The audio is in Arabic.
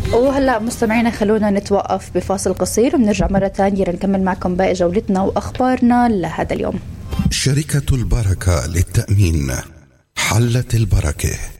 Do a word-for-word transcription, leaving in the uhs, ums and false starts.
وهلأ مستمعينا خلونا نتوقف بفاصل قصير وبنرجع مرة تانية لنكمل معكم باقي جولتنا وأخبارنا لهذا اليوم. شركة البركة للتأمين، حلت البركة.